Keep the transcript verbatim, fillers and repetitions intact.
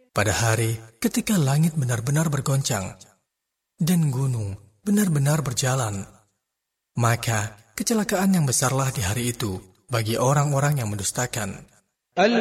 pada hari ketika langit benar-benar bergoncang dan gunung benar-benar berjalan, maka kecelakaan yang besarlah di hari itu bagi orang-orang yang mendustakan.